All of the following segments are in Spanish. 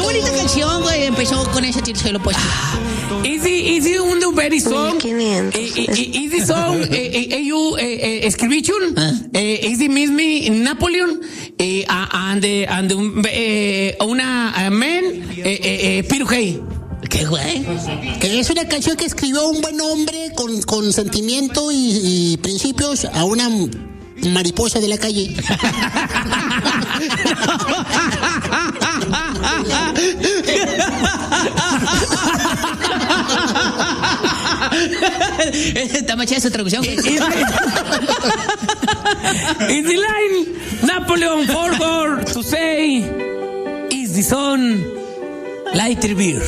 bonita canción, güey. Empezó con ese título puesto. Is it un very song? Is the song you escribition? Is it Miss Me Napoleon? And una man Pirujei. ¿Qué, güey? Que es una canción que escribió un buen hombre con sentimiento y principios a una mariposa de la calle. Está machada esa traducción. Is the line Napoleon forgot to say is the sun lighter beer.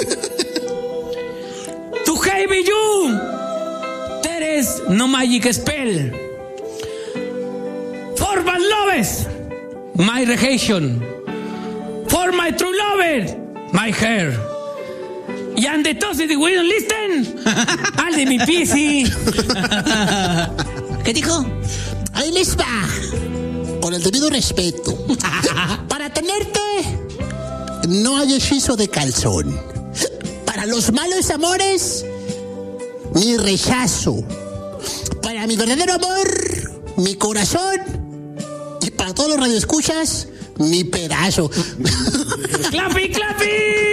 To have you there is no magic spell. For my lovers, my rejection. For my true lover, my hair. Y ande todos de we don't listen. Al de mi PC. ¿Qué dijo? Ahí les va. Con el debido respeto. Para tenerte, no hay hechizo de calzón. Para los malos amores, mi rechazo. Para mi verdadero amor, mi corazón. Y para todos los radioescuchas, mi pedazo. ¡Clapi, clapi!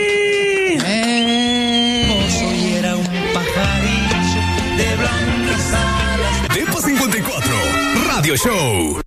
Hoy era un pajarillo de blancas alas. Depo 54 Radio Show.